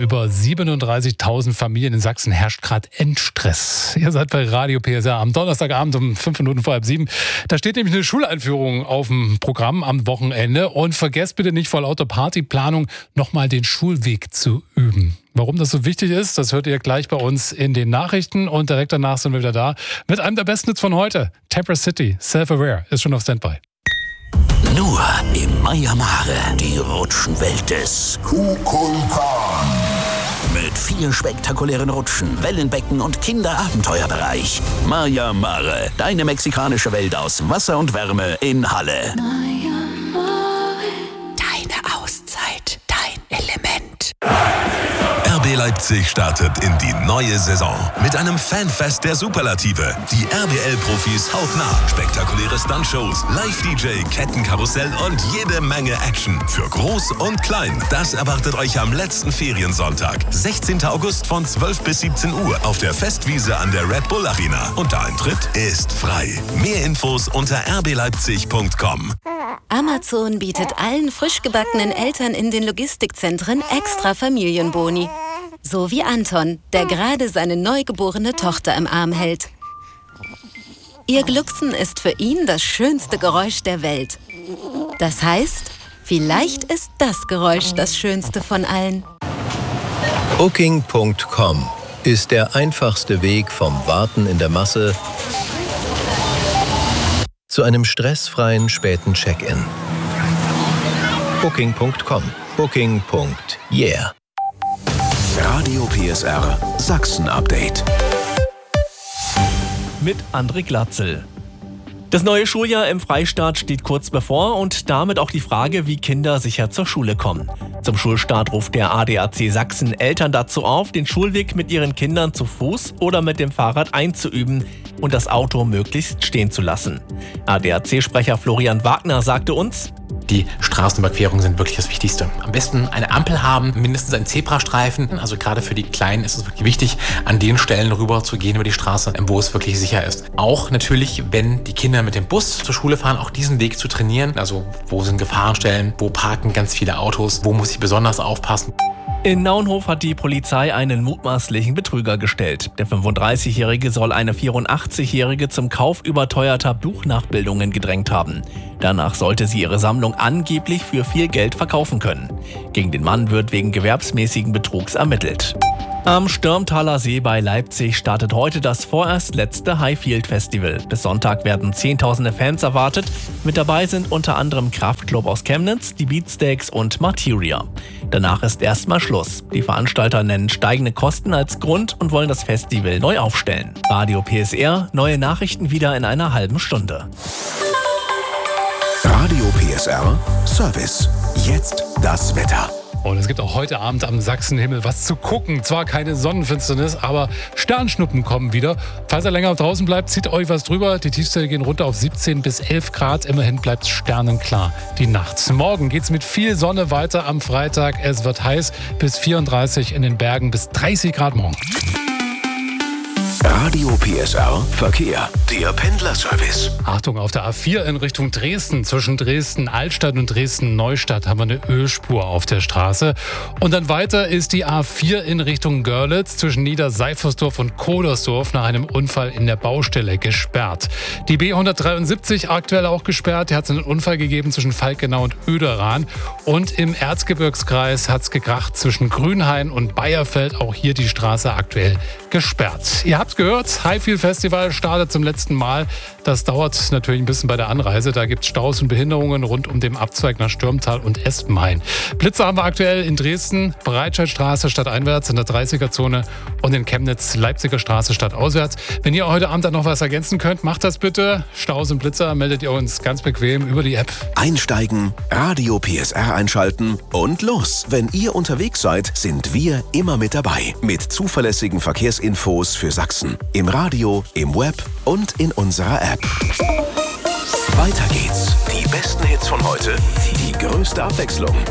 über 37.000 Familien in Sachsen herrscht gerade Endstress. Ihr seid bei Radio PSR am Donnerstagabend um 5 Minuten vor halb 7. Da steht nämlich eine Schuleinführung auf dem Programm am Wochenende. Und vergesst bitte nicht vor lauter Partyplanung nochmal den Schulweg zu üben. Warum das so wichtig ist, das hört ihr gleich bei uns in den Nachrichten. Und direkt danach sind wir wieder da mit einem der besten Hits von heute. Temper City, Self-Aware, ist schon auf Standby. Nur im Maya Mare, die Rutschenwelt des Kukulkan. Mit 4 spektakulären Rutschen, Wellenbecken und Kinderabenteuerbereich. Maya Mare, deine mexikanische Welt aus Wasser und Wärme in Halle. Maya Mare. Deine Auszeit, dein Element. RB Leipzig startet in die neue Saison mit einem Fanfest der Superlative. Die RBL-Profis hautnah, spektakuläre Stuntshows, Live-DJ, Kettenkarussell und jede Menge Action. Für Groß und Klein. Das erwartet euch am letzten Feriensonntag, 16. August von 12 bis 17 Uhr auf der Festwiese an der Red Bull Arena. Und der Eintritt ist frei. Mehr Infos unter rbleipzig.com. Amazon bietet allen frisch gebackenen Eltern in den Logistikzentren extra Familienboni. So wie Anton, der gerade seine neugeborene Tochter im Arm hält. Ihr Glucksen ist für ihn das schönste Geräusch der Welt. Das heißt, vielleicht ist das Geräusch das schönste von allen. Booking.com ist der einfachste Weg vom Warten in der Masse zu einem stressfreien späten Check-in. Booking.com. Booking.yeah. Radio PSR Sachsen-Update. Mit André Glatzel. Das neue Schuljahr im Freistaat steht kurz bevor und damit auch die Frage, wie Kinder sicher zur Schule kommen. Zum Schulstart ruft der ADAC Sachsen Eltern dazu auf, den Schulweg mit ihren Kindern zu Fuß oder mit dem Fahrrad einzuüben und das Auto möglichst stehen zu lassen. ADAC-Sprecher Florian Wagner sagte uns: Die Straßenüberquerungen sind wirklich das Wichtigste. Am besten eine Ampel haben, mindestens einen Zebrastreifen. Also gerade für die Kleinen ist es wirklich wichtig, an den Stellen rüber zu gehen über die Straße, wo es wirklich sicher ist. Auch natürlich, wenn die Kinder mit dem Bus zur Schule fahren, auch diesen Weg zu trainieren. Also wo sind Gefahrenstellen, wo parken ganz viele Autos, wo muss ich besonders aufpassen. In Naunhof hat die Polizei einen mutmaßlichen Betrüger gestellt. Der 35-Jährige soll eine 84-Jährige zum Kauf überteuerter Buchnachbildungen gedrängt haben. Danach sollte sie ihre Sammlung angeblich für viel Geld verkaufen können. Gegen den Mann wird wegen gewerbsmäßigen Betrugs ermittelt. Am Stürmtaler See bei Leipzig startet heute das vorerst letzte Highfield Festival. Bis Sonntag werden Zehntausende Fans erwartet. Mit dabei sind unter anderem Kraftklub aus Chemnitz, die Beatsteaks und Materia. Danach ist erstmal Schluss. Die Veranstalter nennen steigende Kosten als Grund und wollen das Festival neu aufstellen. Radio PSR, neue Nachrichten wieder in einer halben Stunde. Radio PSR Service. Jetzt das Wetter. Und es gibt auch heute Abend am Sachsenhimmel was zu gucken. Zwar keine Sonnenfinsternis, aber Sternschnuppen kommen wieder. Falls ihr länger draußen bleibt, zieht euch was drüber. Die Tiefstwerte gehen runter auf 17 bis 11 Grad. Immerhin bleibt es sternenklar die Nacht. Morgen geht es mit viel Sonne weiter am Freitag. Es wird heiß, bis 34 in den Bergen, bis 30 Grad morgen. Radio PSR Verkehr, der Pendlerservice. Achtung, auf der A4 in Richtung Dresden, zwischen Dresden-Altstadt und Dresden-Neustadt haben wir eine Ölspur auf der Straße. Und dann weiter ist die A4 in Richtung Görlitz, zwischen Niederseifersdorf und Kodersdorf nach einem Unfall in der Baustelle gesperrt. Die B173 aktuell auch gesperrt, hier hat es einen Unfall gegeben zwischen Falkenau und Oederan. Und im Erzgebirgskreis hat es gekracht zwischen Grünhain und Bayerfeld, auch hier die Straße aktuell gesperrt. Ihr habt gehört, Highfield Festival startet zum letzten Mal. Das dauert natürlich ein bisschen bei der Anreise. Da gibt es Staus und Behinderungen rund um den Abzweig nach Stürmtal und Espenhain. Blitze haben wir aktuell in Dresden, Breitscheidstraße stadteinwärts in der 30er-Zone und in Chemnitz, Leipziger Straße stadtauswärts. Wenn ihr heute Abend dann noch was ergänzen könnt, macht das bitte. Staus und Blitzer meldet ihr uns ganz bequem über die App. Einsteigen, Radio PSR einschalten und los. Wenn ihr unterwegs seid, sind wir immer mit dabei. Mit zuverlässigen Verkehrsinfos für Sachsen. Im Radio, im Web und in unserer App. Weiter geht's. Die besten Hits von heute, die größte Abwechslung